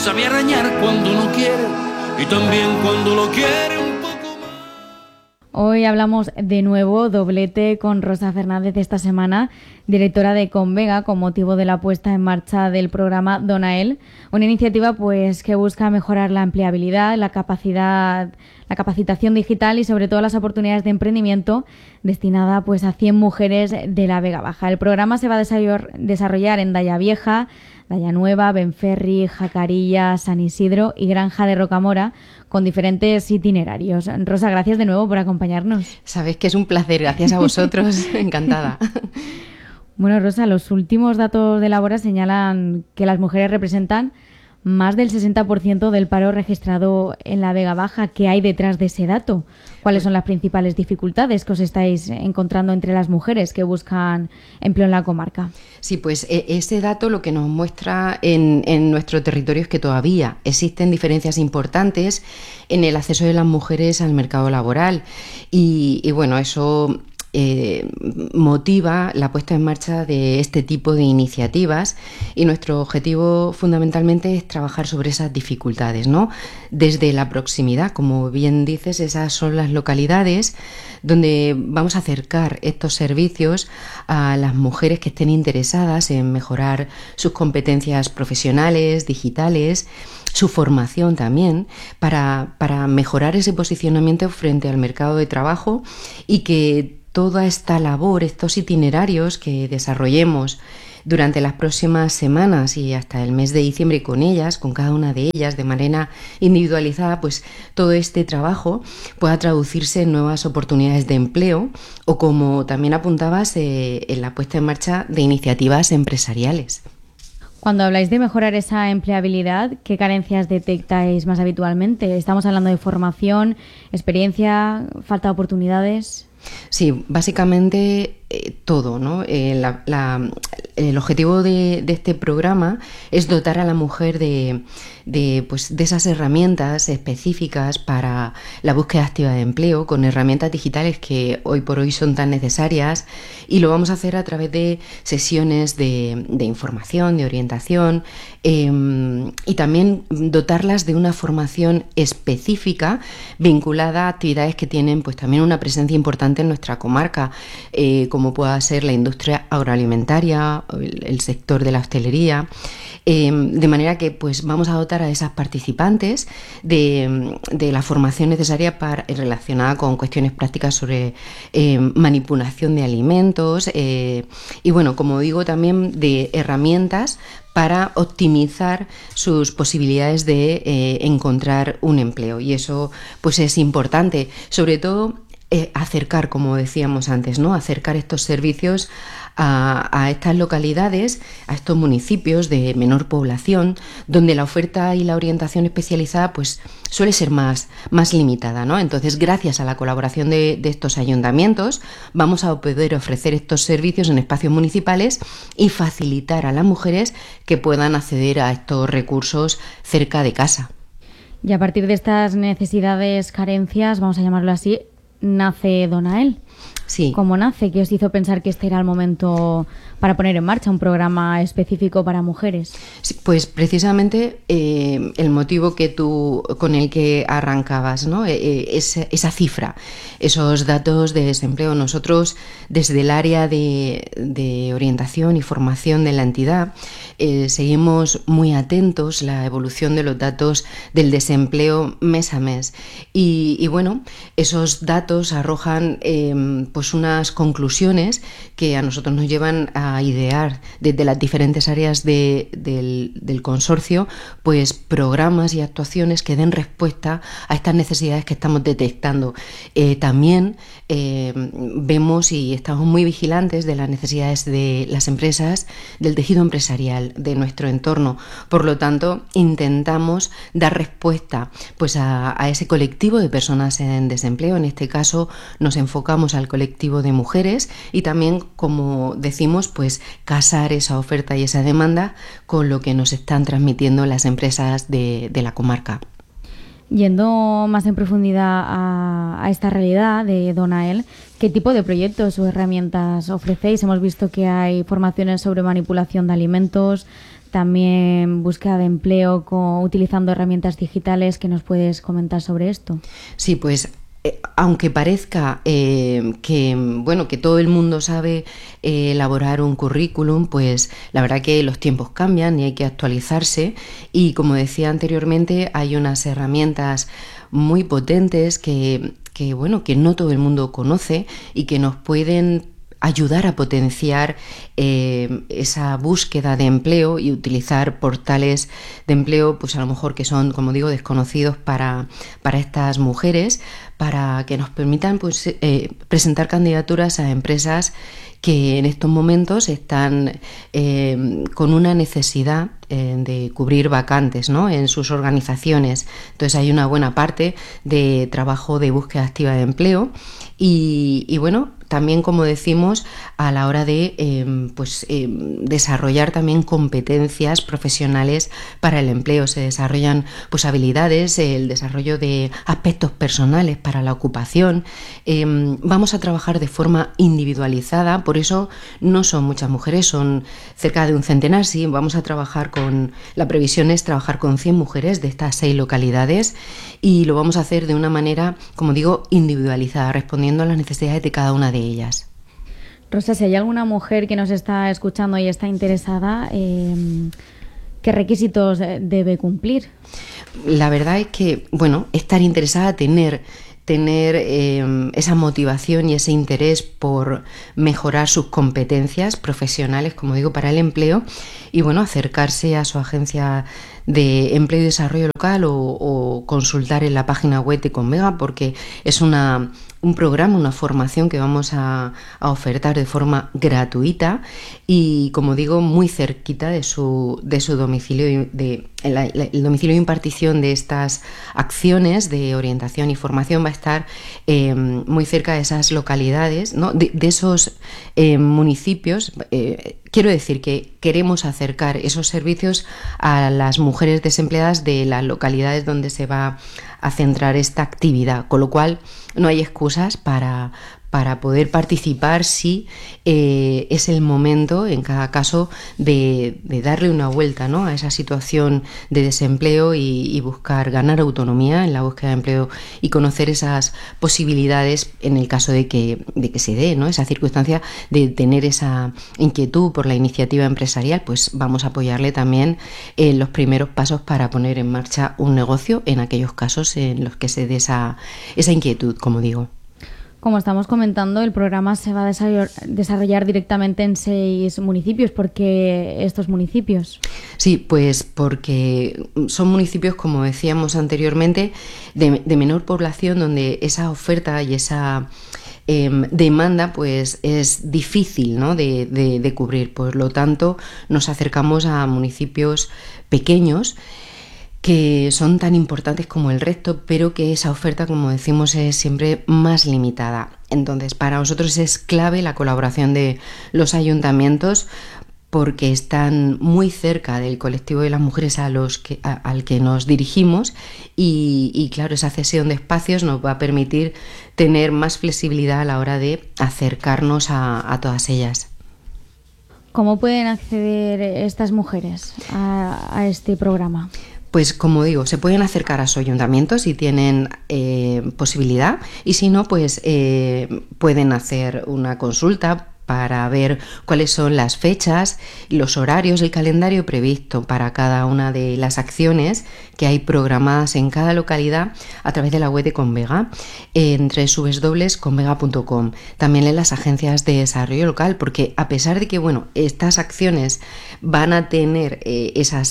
sabe arañar cuando no quiere y también cuando lo quiere un poco más. Hoy hablamos de nuevo, doblete con Rosa Fernández esta semana, directora de Convega, con motivo de la puesta en marcha del programa Donael, una iniciativa pues que busca mejorar la empleabilidad, la capacitación digital y sobre todo las oportunidades de emprendimiento destinada pues a 100 mujeres de la Vega Baja. El programa se va a desarrollar en Daya Vieja, Daya Nueva, Benferri, Jacarilla, San Isidro y Granja de Rocamora, con diferentes itinerarios. Rosa, gracias de nuevo por acompañarnos. Sabes que es un placer, gracias a vosotros, encantada. Bueno, Rosa, los últimos datos de Labora señalan que las mujeres representan más del 60% del paro registrado en la Vega Baja. ¿Qué hay detrás de ese dato? ¿Cuáles son las principales dificultades que os estáis encontrando entre las mujeres que buscan empleo en la comarca? Sí, pues ese dato lo que nos muestra en nuestro territorio es que todavía existen diferencias importantes en el acceso de las mujeres al mercado laboral y bueno, eso motiva la puesta en marcha de este tipo de iniciativas y nuestro objetivo fundamentalmente es trabajar sobre esas dificultades, ¿no? Desde la proximidad, como bien dices, esas son las localidades donde vamos a acercar estos servicios a las mujeres que estén interesadas en mejorar sus competencias profesionales, digitales, su formación también, para mejorar ese posicionamiento frente al mercado de trabajo y que toda esta labor, estos itinerarios que desarrollemos durante las próximas semanas y hasta el mes de diciembre con ellas, con cada una de ellas de manera individualizada, pues todo este trabajo pueda traducirse en nuevas oportunidades de empleo o, como también apuntabas, en la puesta en marcha de iniciativas empresariales. Cuando habláis de mejorar esa empleabilidad, ¿qué carencias detectáis más habitualmente? ¿Estamos hablando de formación, experiencia, falta de oportunidades? Sí, básicamente todo, ¿no? El objetivo de este programa es dotar a la mujer de esas herramientas específicas para la búsqueda activa de empleo, con herramientas digitales que hoy por hoy son tan necesarias, y lo vamos a hacer a través de sesiones de información, de orientación, y también dotarlas de una formación específica vinculada a actividades que tienen pues también una presencia importante en nuestra comarca, como pueda ser la industria agroalimentaria, el sector de la hostelería, de manera que pues vamos a dotar a esas participantes de la formación necesaria relacionada con cuestiones prácticas sobre manipulación de alimentos y bueno, como digo, también de herramientas para optimizar sus posibilidades de encontrar un empleo, y eso pues es importante, sobre todo acercar, como decíamos antes, ¿no? Acercar estos servicios a estas localidades, a estos municipios de menor población, donde la oferta y la orientación especializada pues suele ser más limitada, ¿no? Entonces, gracias a la colaboración de estos ayuntamientos, vamos a poder ofrecer estos servicios en espacios municipales y facilitar a las mujeres que puedan acceder a estos recursos cerca de casa. Y a partir de estas necesidades, carencias, vamos a llamarlo así, nace Donael. Sí. ¿Cómo nace? ¿Qué os hizo pensar que este era el momento para poner en marcha un programa específico para mujeres? Sí, pues precisamente el motivo con el que arrancabas, ¿no? Esa cifra, esos datos de desempleo. Nosotros, desde el área de orientación y formación de la entidad, seguimos muy atentos la evolución de los datos del desempleo mes a mes. Y bueno, esos datos arrojan pues unas conclusiones que a nosotros nos llevan a idear desde las diferentes áreas del consorcio pues programas y actuaciones que den respuesta a estas necesidades que estamos detectando. También vemos y estamos muy vigilantes de las necesidades de las empresas, del tejido empresarial, de nuestro entorno. Por lo tanto, intentamos dar respuesta pues a ese colectivo de personas en desempleo. En este caso nos enfocamos al colectivo de mujeres y también, como decimos, pues casar esa oferta y esa demanda con lo que nos están transmitiendo las empresas de la comarca. Yendo más en profundidad a esta realidad de Donael, ¿qué tipo de proyectos o herramientas ofrecéis? Hemos visto que hay formaciones sobre manipulación de alimentos, también búsqueda de empleo utilizando herramientas digitales. ¿Qué nos puedes comentar sobre esto? Sí, pues aunque parezca que todo el mundo sabe elaborar un currículum, pues la verdad que los tiempos cambian y hay que actualizarse, y como decía anteriormente, hay unas herramientas muy potentes que no todo el mundo conoce y que nos pueden ayudar a potenciar esa búsqueda de empleo y utilizar portales de empleo, pues a lo mejor que son, como digo, desconocidos para estas mujeres, para que nos permitan pues presentar candidaturas a empresas que en estos momentos están con una necesidad de cubrir vacantes, ¿no?, en sus organizaciones. Entonces hay una buena parte de trabajo de búsqueda activa de empleo y también, como decimos, a la hora de desarrollar también competencias profesionales para el empleo. Se desarrollan pues habilidades, el desarrollo de aspectos personales para la ocupación. Vamos a trabajar de forma individualizada, por eso no son muchas mujeres, son cerca de un centenar. Sí, vamos a trabajar la previsión es trabajar con 100 mujeres de estas 6 localidades, y lo vamos a hacer de una manera, como digo, individualizada, respondiendo a las necesidades de cada una de ellas. Rosa, si hay alguna mujer que nos está escuchando y está interesada, ¿qué requisitos debe cumplir? La verdad es que, estar interesada, tener esa motivación y ese interés por mejorar sus competencias profesionales, como digo, para el empleo, y acercarse a su agencia de empleo y desarrollo local o consultar en la página web de Convega, porque es un programa, una formación que vamos a ofertar de forma gratuita y, como digo, muy cerquita de su domicilio, el domicilio de impartición de estas acciones de orientación y formación va a estar muy cerca de esas localidades, ¿no?, de esos municipios. Quiero decir que queremos acercar esos servicios a las mujeres desempleadas de las localidades donde se va a centrar esta actividad, con lo cual no hay excusas para poder participar si es el momento, en cada caso, de darle una vuelta, ¿no?, a esa situación de desempleo y buscar ganar autonomía en la búsqueda de empleo y conocer esas posibilidades en el caso de que se dé, ¿no?, esa circunstancia de tener esa inquietud por la iniciativa empresarial. Pues vamos a apoyarle también en los primeros pasos para poner en marcha un negocio en aquellos casos en los que se dé esa inquietud, como digo. Como estamos comentando, el programa se va a desarrollar directamente en 6 municipios. ¿Por qué estos municipios? Sí, pues porque son municipios, como decíamos anteriormente, de menor población, donde esa oferta y esa demanda pues es difícil, ¿no?, de cubrir. Por lo tanto, nos acercamos a municipios pequeños que son tan importantes como el resto, pero que esa oferta, como decimos, es siempre más limitada. Entonces, para nosotros es clave la colaboración de los ayuntamientos, porque están muy cerca del colectivo de las mujeres al que nos dirigimos y claro, esa cesión de espacios nos va a permitir tener más flexibilidad a la hora de acercarnos a todas ellas. ¿Cómo pueden acceder estas mujeres a este programa? Pues, como digo, se pueden acercar a su ayuntamiento si tienen posibilidad, y si no, pues pueden hacer una consulta para ver cuáles son las fechas, los horarios, el calendario previsto para cada una de las acciones que hay programadas en cada localidad a través de la web de Convega, en www.convega.com. También en las agencias de desarrollo local, porque a pesar de que estas acciones van a tener esas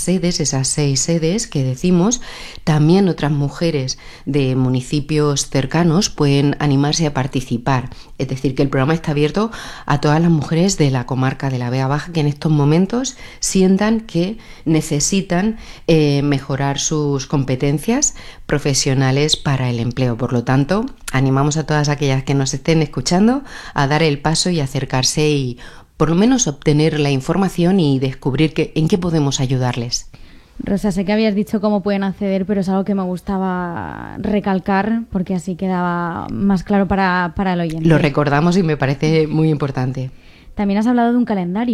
6 sedes que decimos, también otras mujeres de municipios cercanos pueden animarse a participar. Es decir, que el programa está abierto a todas las mujeres de la comarca de la Vega Baja que en estos momentos sientan que necesitan mejorar sus competencias profesionales para el empleo. Por lo tanto, animamos a todas aquellas que nos estén escuchando a dar el paso y acercarse y por lo menos obtener la información y descubrir en qué podemos ayudarles. Rosa, sé que habías dicho cómo pueden acceder, pero es algo que me gustaba recalcar porque así quedaba más claro para el oyente. Lo recordamos y me parece muy importante. También has hablado de un calendario.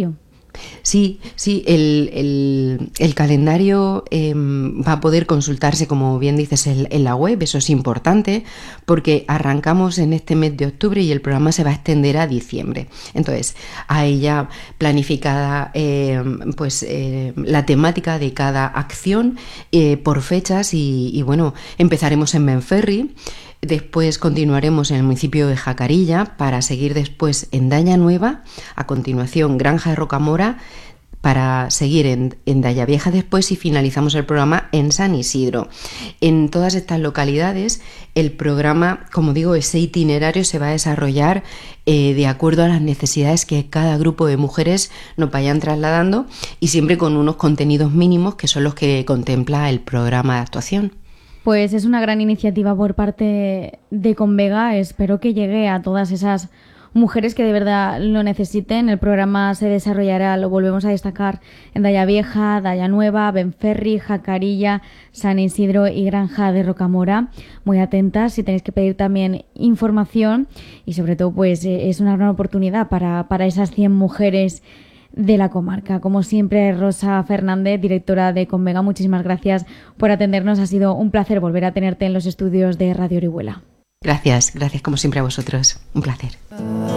Sí, sí, el calendario va a poder consultarse, como bien dices, en la web. Eso es importante porque arrancamos en este mes de octubre y el programa se va a extender a diciembre. Entonces, hay ya planificada la temática de cada acción por fechas y bueno, empezaremos en Benferri. Después continuaremos en el municipio de Jacarilla para seguir después en Daña Nueva, a continuación Granja de Rocamora, para seguir en Daya Vieja después y finalizamos el programa en San Isidro. En todas estas localidades el programa, como digo, ese itinerario se va a desarrollar de acuerdo a las necesidades que cada grupo de mujeres nos vayan trasladando y siempre con unos contenidos mínimos que son los que contempla el programa de actuación. Pues es una gran iniciativa por parte de Convega. Espero que llegue a todas esas mujeres que de verdad lo necesiten. El programa se desarrollará, lo volvemos a destacar, en Daya Vieja, Daya Nueva, Benferri, Jacarilla, San Isidro y Granja de Rocamora. Muy atentas si tenéis que pedir también información y sobre todo pues es una gran oportunidad para esas 100 mujeres de la comarca. Como siempre, Rosa Fernández, directora de Convega, muchísimas gracias por atendernos. Ha sido un placer volver a tenerte en los estudios de Radio Orihuela. Gracias como siempre a vosotros. Un placer.